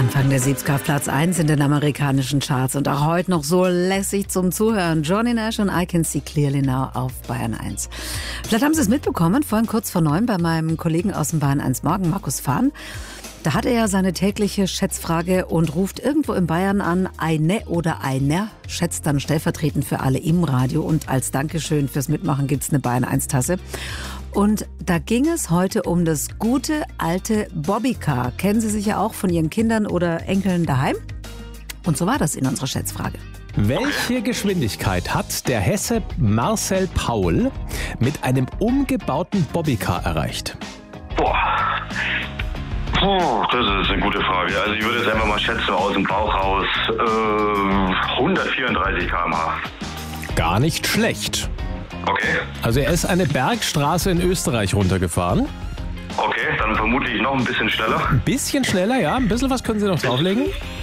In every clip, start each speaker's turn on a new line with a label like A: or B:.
A: Anfang der 70er auf Platz 1 in den amerikanischen Charts und auch heute noch so lässig zum Zuhören. Johnny Nash und I Can See Clearly Now auf Bayern 1. Vielleicht haben Sie es mitbekommen, vorhin kurz vor 9 bei meinem Kollegen aus dem Bayern 1 Morgen, Markus Fahn. Da hat er ja seine tägliche Schätzfrage und ruft irgendwo in Bayern an, eine oder einer, schätzt dann stellvertretend für alle im Radio und als Dankeschön fürs Mitmachen gibt's eine Bayern 1 Tasse. Und da ging es heute um das gute alte Bobbycar. Kennen Sie sicher auch von Ihren Kindern oder Enkeln daheim? Und so war das in unserer Schätzfrage.
B: Welche Geschwindigkeit hat der Hesse Marcel Paul mit einem umgebauten Bobbycar erreicht?
C: Das ist eine gute Frage. Also ich würde jetzt einfach mal schätzen, aus dem Bauch raus 134 km/h.
B: Gar nicht schlecht.
C: Okay.
B: Also er ist eine Bergstraße in Österreich runtergefahren.
C: Okay, dann vermutlich noch ein bisschen schneller.
B: Ein bisschen schneller, ja. Ein bisschen was können Sie noch drauflegen?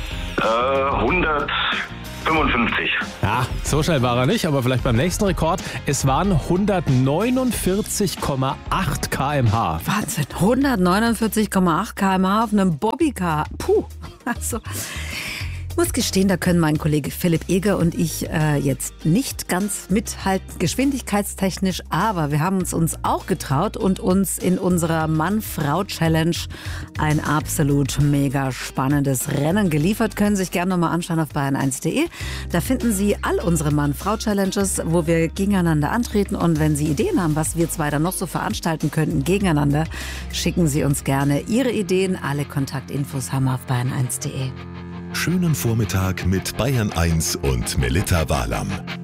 C: 155.
B: Ja, so schnell war er nicht, aber vielleicht beim nächsten Rekord. Es waren 149,8 km/h.
A: Wahnsinn, 149,8 km/h auf einem Bobbycar. Puh, also... Ich muss gestehen, da können mein Kollege Philipp Eger und ich jetzt nicht ganz mithalten, geschwindigkeitstechnisch, aber wir haben uns auch getraut und uns in unserer Mann-Frau-Challenge ein absolut mega spannendes Rennen geliefert. Können Sie sich gerne nochmal anschauen auf bayern1.de. Da finden Sie all unsere Mann-Frau-Challenges, wo wir gegeneinander antreten, und wenn Sie Ideen haben, was wir zwei dann noch so veranstalten könnten gegeneinander, schicken Sie uns gerne Ihre Ideen. Alle Kontaktinfos haben wir auf bayern1.de.
D: Schönen Vormittag mit Bayern 1 und Melitta Wahlam.